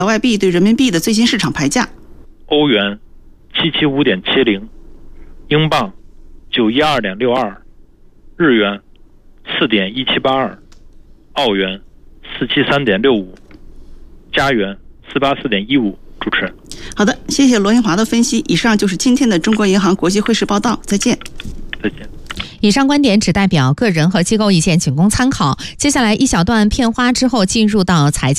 外币对人民币的最新市场牌价： 欧元775.70，英镑912.62，日元4.1782，澳元473.65，加元484.15。主持人， 好的，谢谢罗英华的分析。以上就是今天的中国银行国际汇市报道，再见。 再见。 以上观点只代表个人和机构意见，仅供参考。接下来一小段片花之后，进入到财经。